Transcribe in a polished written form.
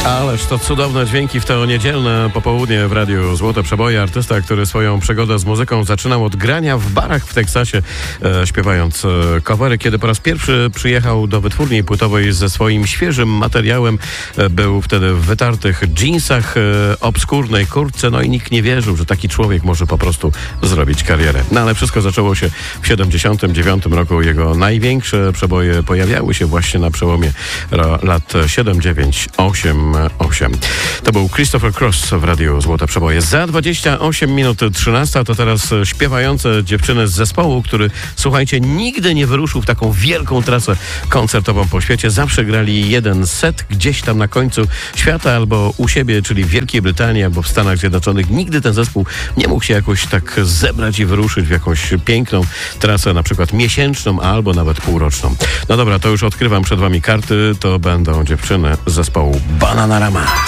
Ależ to cudowne dźwięki w to niedzielne popołudnie w radiu Złote Przeboje. Artysta, który swoją przygodę z muzyką zaczynał od grania w barach w Teksasie, śpiewając covery. Kiedy po raz pierwszy przyjechał do wytwórni płytowej ze swoim świeżym materiałem, był wtedy w wytartych dżinsach, obskurnej kurtce, no i nikt nie wierzył, że taki człowiek może po prostu zrobić karierę. No ale wszystko zaczęło się w 79 roku. Jego największe przeboje pojawiały się właśnie na przełomie lat 7, 9, 8. To był Christopher Cross w radiu Złote Przeboje. Za 28 minut 13 to teraz śpiewające dziewczyny z zespołu, który, słuchajcie, nigdy nie wyruszył w taką wielką trasę koncertową po świecie. Zawsze grali jeden set gdzieś tam na końcu świata albo u siebie, czyli w Wielkiej Brytanii albo w Stanach Zjednoczonych. Nigdy ten zespół nie mógł się jakoś tak zebrać i wyruszyć w jakąś piękną trasę, na przykład miesięczną albo nawet półroczną. No dobra, to już odkrywam przed wami karty. To będą dziewczyny z zespołu Bananarama.